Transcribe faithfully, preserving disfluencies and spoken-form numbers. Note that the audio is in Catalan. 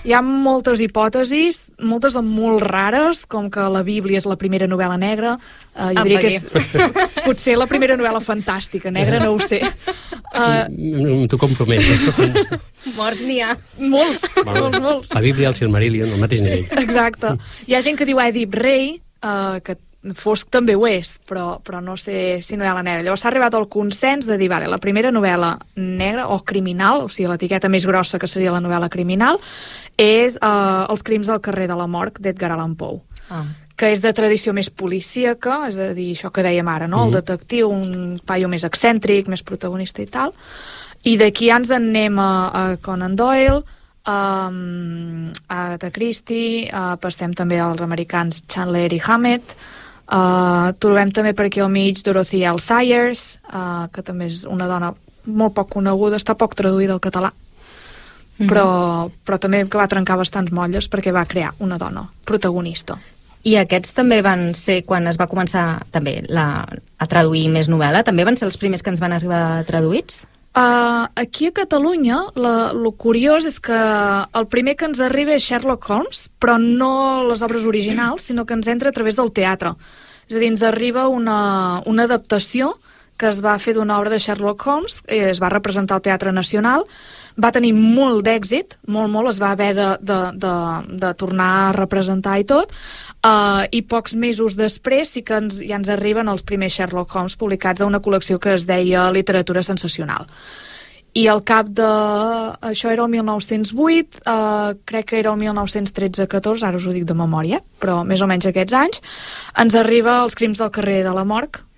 Hi ha moltes hipòtesis, moltes de molt rares, com que la Bíblia és la primera novel·la negra. Uh, jo diria que és potser la primera novel·la fantàstica negra, no ho sé. Uh, T'ho comprometo. Morts n'hi ha. Molts, molts, molts. La Bíblia, el Silmarillion, el mateix nivell. Exacte. Hi ha gent que diu Èdip Rei, uh, que fosc també ho és, però, però no sé si novel·la negra. Llavors s'ha arribat al consens de dir, vale, la primera novel·la negra o criminal, o sigui, l'etiqueta més grossa que seria la novel·la criminal, és uh, Els crims al carrer de la Mort, d'Edgar Allan Poe. Ah. Que és de tradició més policíaca, és a dir, això que dèiem ara, no? Mm. El detectiu, un paio més excèntric, més protagonista i tal. I d'aquí ja ens en anem a, a Conan Doyle, um, a Agatha Christie, uh, passem també als americans Chandler i Hammett, uh, trobem també per aquí al mig Dorothy L. Sayers, uh, que també és una dona molt poc coneguda, està poc traduïda al català, mm. però, però també que va trencar bastants motlles perquè va crear una dona protagonista. I aquests també van ser, quan es va començar també la, a traduir més novel·la, també van ser els primers que ens van arribar traduïts? Uh, aquí a Catalunya, la, lo curiós és que el primer que ens arriba és Sherlock Holmes, però no les obres originals, sinó que ens entra a través del teatre. És a dir, ens arriba una, una adaptació que es va fer d'una obra de Sherlock Holmes, eh, es va representar al Teatre Nacional, va tenir molt d'èxit, molt, molt, es va haver de, de, de, de tornar a representar i tot, uh, i pocs mesos després sí que ens, ja ens arriben els primers Sherlock Holmes publicats a una col·lecció que es deia Literatura Sensacional. I al cap de... Això era el mil nou-cents vuit, uh, crec que era el mil nou-cents tretze catorze, ara us ho dic de memòria, però més o menys aquests anys, ens arriba Els crims del carrer de la Mort,